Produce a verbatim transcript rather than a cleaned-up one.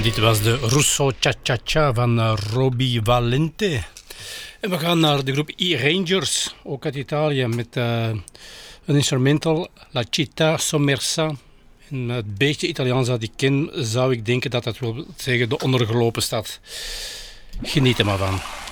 Dit was de Russo Cha Cha Cha van uh, Roby Valente. En we gaan naar de groep I Rangers, ook uit Italië, met uh, een instrumental, La Città Sommersa. En het beetje Italiaans dat ik ken, zou ik denken dat dat wil zeggen de ondergelopen stad. Geniet er maar van.